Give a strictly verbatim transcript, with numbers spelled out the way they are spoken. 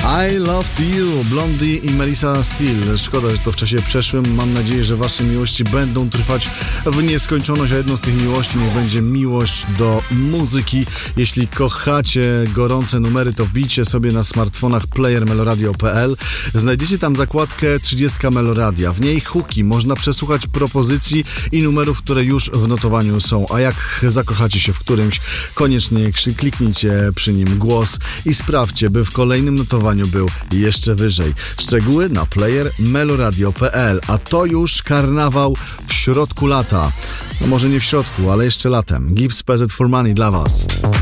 I Loved You, Blondie i Melissa Steele. Szkoda, że to w czasie przeszłym. Mam nadzieję, że wasze miłości będą trwać w nieskończoność, a jedną z tych miłości niech będzie miłość do muzyki. Jeśli kochacie gorące numery, to wbijcie sobie na smartfonach player meloradio kropka p l. Znajdziecie tam zakładkę trzydzieści Meloradia. W niej hooki. Można przesłuchać propozycji i numerów, które już w notowaniu są. A jak zakochacie się w którymś, koniecznie kliknijcie przy nim głos i sprawdźcie, by w kolejnym notowaniu był jeszcze wyżej. Szczegóły na player meloradio kropka p l. A to już karnawał w środku lata. No może nie w środku, ale jeszcze latem. Gibbs P Z for Money dla was.